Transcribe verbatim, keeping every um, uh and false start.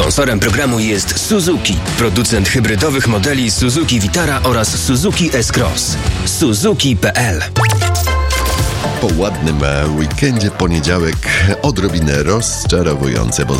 Sponsorem programu jest Suzuki, producent hybrydowych modeli Suzuki Vitara oraz Suzuki S-Cross. Suzuki kropka p l. Po ładnym weekendzie poniedziałek odrobinę rozczarowujące, bo